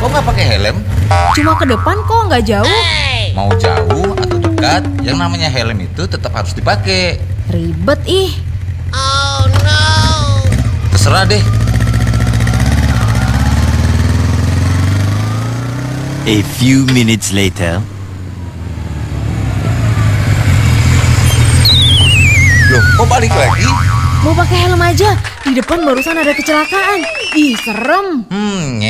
Kok nggak pakai helm? Cuma ke depan kok, nggak jauh. Mau jauh atau dekat, yang namanya helm itu tetap harus dipakai. Ribet ih. Terserah deh. A few minutes later. Loh, kok balik lagi? Mau pakai helm aja. Di depan barusan ada kecelakaan. Ih, serem.